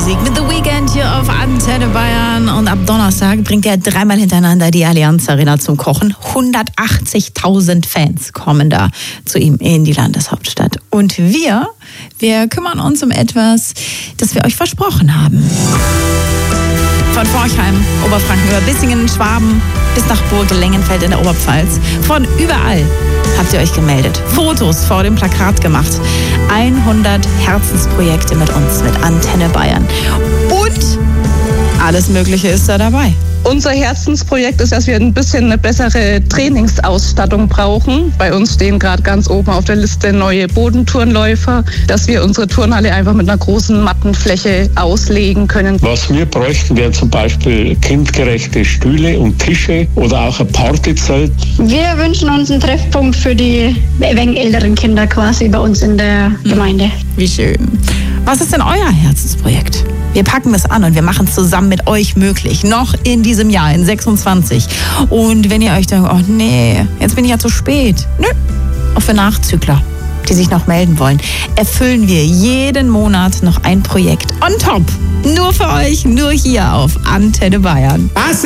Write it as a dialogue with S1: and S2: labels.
S1: Musik mit The Weeknd hier auf Antenne Bayern. Und ab Donnerstag bringt er dreimal hintereinander die Allianz Arena zum Kochen. 180.000 Fans kommen da zu ihm in die Landeshauptstadt. Und wir kümmern uns um etwas, das wir euch versprochen haben. Von Forchheim, Oberfranken über Bissingen, Schwaben bis nach Burg Lengenfeld in der Oberpfalz. Von überall habt ihr euch gemeldet. Fotos vor dem Plakat gemacht. 100 Herzensprojekte mit uns, mit Antenne Bayern. Und alles Mögliche ist da dabei.
S2: Unser Herzensprojekt ist, dass wir ein bisschen eine bessere Trainingsausstattung brauchen. Bei uns stehen gerade ganz oben auf der Liste neue Bodenturnläufer, dass wir unsere Turnhalle einfach mit einer großen Mattenfläche auslegen können.
S3: Was wir bräuchten, wären zum Beispiel kindgerechte Stühle und Tische oder auch ein Partyzelt.
S4: Wir wünschen uns einen Treffpunkt für die älteren Kinder quasi bei uns in der Gemeinde.
S1: Wie schön. Was ist denn euer Herzensprojekt? Wir packen das an und wir machen es zusammen mit euch möglich. Noch in diesem Jahr, in 26. Und wenn ihr euch denkt, oh nee, jetzt bin ich ja zu spät. Nö, auch für Nachzügler, die sich noch melden wollen, erfüllen wir jeden Monat noch ein Projekt on top. Nur für euch, nur hier auf Antenne Bayern.
S5: Was